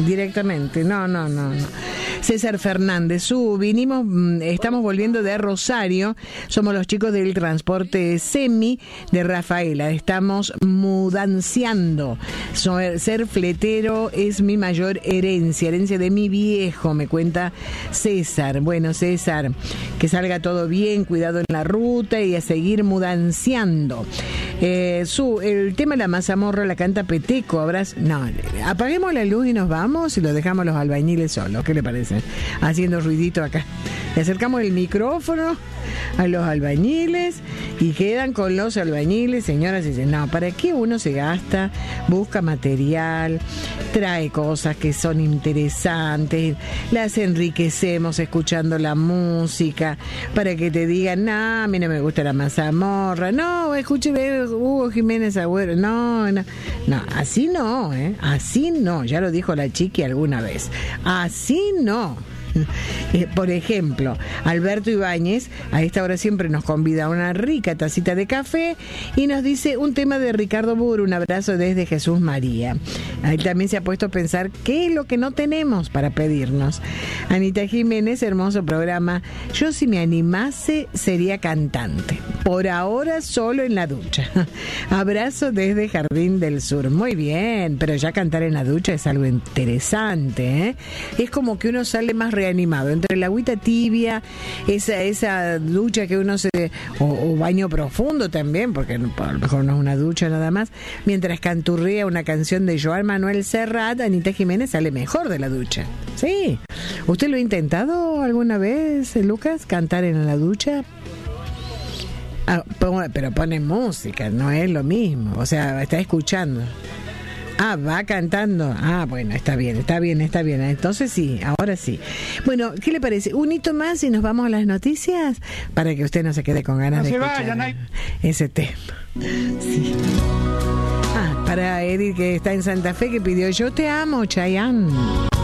directamente. No. César Fernández, estamos volviendo de Rosario, somos los chicos del transporte semi de Rafaela, estamos mudanciando. Ser fletero es mi mayor herencia de mi viejo, me cuenta César. Bueno, César, que salga todo bien, cuidado en la ruta y a seguir mudanciando. El tema de la mazamorra la canta Peteco. Apaguemos la luz y nos vamos y lo dejamos a los albañiles solos. ¿Qué le parece? Haciendo ruidito acá. Le acercamos el micrófono a los albañiles y quedan con los albañiles, señoras, y dicen, no, ¿para qué uno se gasta? Busca material, trae cosas que son interesantes, las enriquecemos escuchando la música, para que te digan, no, a mí no me gusta la mazamorra, no, escuche Hugo Jiménez Agüero, no, así no, así no, ya lo dijo la Chiqui alguna vez, así no. Por ejemplo, Alberto Ibáñez a esta hora siempre nos convida a una rica tacita de café y nos dice un tema de Ricardo Bur, un abrazo desde Jesús María. Ahí también se ha puesto a pensar qué es lo que no tenemos para pedirnos. Anita Jiménez, hermoso programa. Yo, si me animase, sería cantante. Por ahora solo en la ducha. Abrazo desde Jardín del Sur. Muy bien, pero ya cantar en la ducha es algo interesante, ¿eh? Es como que uno sale más reanimado. Entre la agüita tibia, esa ducha que uno o baño profundo también, porque a lo mejor no es una ducha nada más, mientras canturrea una canción de Joan Manuel Serrat, Anita Jiménez sale mejor de la ducha. Sí. ¿Usted lo ha intentado alguna vez, Lucas, cantar en la ducha? Pero pone música, no es lo mismo. O sea, está escuchando. Va cantando. Bueno, está bien. Entonces sí, ahora sí. Bueno, ¿qué le parece? Un hito más y nos vamos a las noticias para que usted no se quede con ganas de escuchar ese tema. Sí. Para Edith, que está en Santa Fe, que pidió Yo te amo, Chayanne.